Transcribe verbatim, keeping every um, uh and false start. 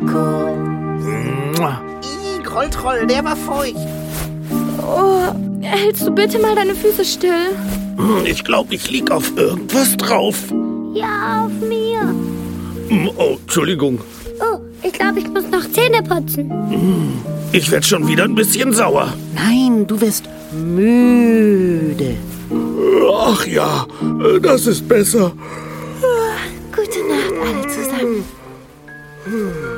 cool. Ih, Grolltroll, der war feucht. Oh, hältst du bitte mal deine Füße still? Ich glaube, ich lieg auf irgendwas drauf. Ja, auf mir. Oh, Entschuldigung. Oh, ich glaube, ich muss noch Zähne putzen. Ich werde schon wieder ein bisschen sauer. Nein, du wirst müde. Ach ja, das ist besser. Gute Nacht alle zusammen.